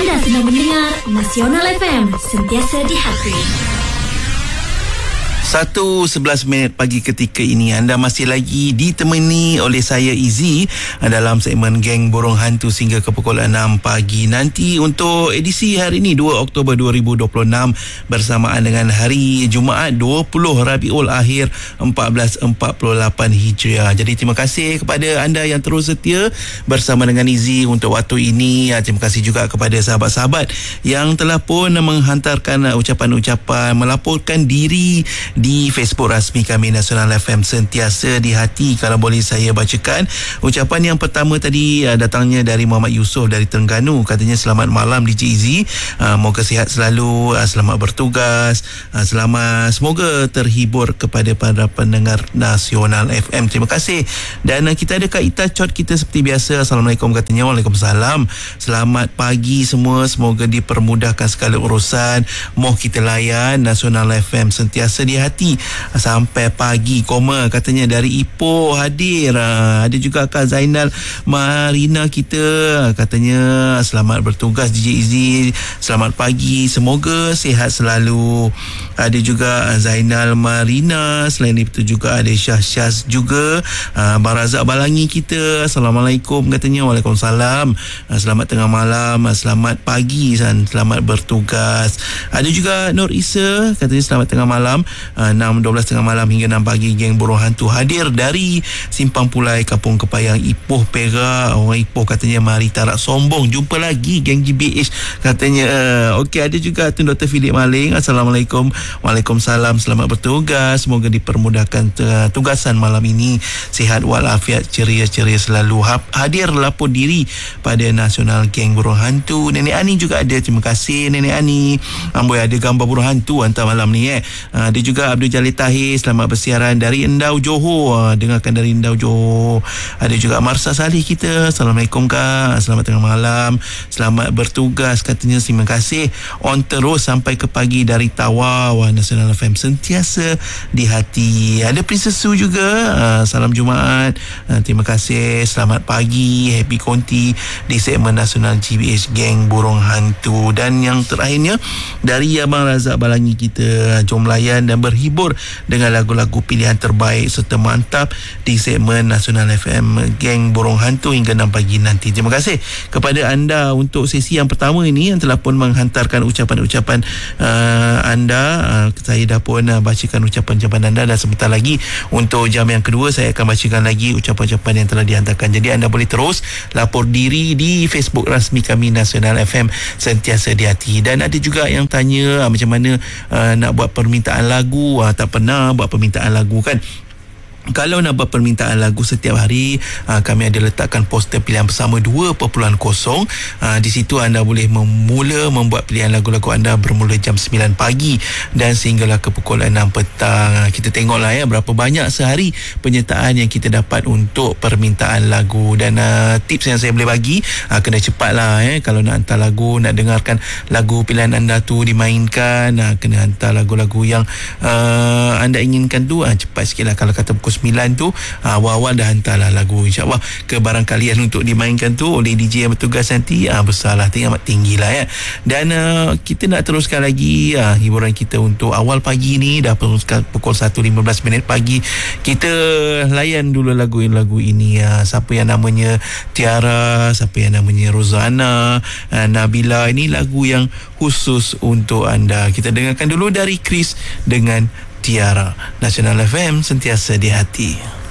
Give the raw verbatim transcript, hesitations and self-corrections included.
Anda sedang mendengar Nasional F M, sentiasa di hati. satu sebelas minit pagi ketika ini anda masih lagi ditemani oleh saya Izzy dalam segmen Geng Burung Hantu sehingga ke pukul enam pagi nanti untuk edisi hari ini dua Oktober dua ribu dua puluh enam bersamaan dengan hari Jumaat dua puluh Rabiul Akhir empat belas empat puluh lapan Hijriah. Jadi terima kasih kepada anda yang terus setia bersama dengan Izzy untuk waktu ini. Terima kasih juga kepada sahabat-sahabat yang telah pun menghantarkan ucapan-ucapan, melaporkan diri di Facebook rasmi kami Nasional F M sentiasa di hati. Kalau boleh saya bacakan ucapan yang pertama tadi, uh, datangnya dari Muhammad Yusof dari Terengganu. Katanya selamat malam D J Izzy, uh, moga sihat selalu, uh, selamat bertugas, uh, selamat, semoga terhibur kepada para pendengar Nasional F M. Terima kasih. Dan uh, kita ada Kak Ita Chot kita seperti biasa. Assalamualaikum katanya. Waalaikumsalam. Selamat pagi semua, semoga dipermudahkan segala urusan. Moh kita layan Nasional F M sentiasa di hati sampai pagi. Koma katanya dari Ipoh hadir. Ada juga Kak Zainal Marina kita, katanya selamat bertugas D J Izzy, selamat pagi, semoga sihat selalu. Ada juga Zainal Marina. Selain itu juga ada Syah Syaz juga. Abang Razak Balangi kita, Assalamualaikum katanya. Waalaikumsalam. Selamat tengah malam, selamat pagi dan selamat bertugas. Ada juga Nur Isa, katanya selamat tengah malam, enam dua belas tengah malam hingga enam pagi. Geng Burung Hantu hadir dari Simpang Pulai, Kampung Kepayang, Ipoh, Perak. Orang Ipoh katanya mari tarak sombong, jumpa lagi geng G B H katanya. uh, Okey, ada juga Tun Doktor Philip Maling. Assalamualaikum. Waalaikumsalam. Selamat bertugas, semoga dipermudahkan uh, tugasan malam ini. Sihat walafiat, ceria-ceria selalu. Ha- hadir lapor diri pada Nasional Geng Burung Hantu. Nenek Ani juga ada. Terima kasih Nenek Ani. Amboi, ada gambar burung hantu hantar malam ni eh. Uh, ada juga Abdul Jalil Tahir, selamat bersiaran dari Endau Johor. Dengarkan dari Endau Johor. Ada juga Marsa Salih kita. Assalamualaikum Kak, selamat tengah malam, selamat bertugas katanya. Terima kasih. On terus sampai ke pagi dari Tawau. Nasional F M sentiasa di hati. Ada Princess Su juga. uh, Salam Jumaat. uh, Terima kasih. Selamat pagi, happy konti di segmen Nasional G B H Geng Burung Hantu. Dan yang terakhirnya dari Abang Razak Balangi kita, jom layan dan berhibur dengan lagu-lagu pilihan terbaik serta mantap di segmen Nasional F M Geng Burung Hantu hingga enam pagi nanti. Terima kasih kepada anda untuk sesi yang pertama ini yang telah pun menghantarkan ucapan-ucapan uh, anda. uh, saya dah pun uh, bacakan ucapan-ucapan anda, dan sebentar lagi untuk jam yang kedua saya akan bacakan lagi ucapan-ucapan yang telah dihantarkan. Jadi anda boleh terus lapor diri di Facebook rasmi kami Nasional F M sentiasa di hati. Dan ada juga yang tanya uh, macam mana uh, nak buat permintaan lagu. uh, tak pernah buat permintaan lagu kan. Kalau nak buat permintaan lagu setiap hari, aa, kami ada letakkan poster pilihan bersama dua titik kosong. Aa, di situ anda boleh memula membuat pilihan lagu-lagu anda bermula jam sembilan pagi dan sehinggalah ke pukul enam petang. Kita tengoklah ya berapa banyak sehari penyertaan yang kita dapat untuk permintaan lagu. Dan aa, tips yang saya boleh bagi, aa, kena cepatlah eh. Kalau nak hantar lagu, nak dengarkan lagu pilihan anda tu dimainkan, aa, kena hantar lagu-lagu yang aa, anda inginkan tu. Aa, cepat sikit lah. Kalau kata pukul sembilan tu, awal-awal dah hantarlah lagu, insyaAllah ke barang kalian untuk dimainkan tu oleh D J yang bertugas nanti. ah, Besarlah, tinggi amat tinggi lah ya. Dan uh, kita nak teruskan lagi uh, hiburan kita untuk awal pagi ni. Dah pukul satu lima belas minit pagi. Kita layan dulu lagu-lagu ini. uh, Siapa yang namanya Tiara, siapa yang namanya Rozana, uh, Nabila. Ini lagu yang khusus untuk anda. Kita dengarkan dulu dari Chris dengan Tiara. Nasional F M sentiasa di hati.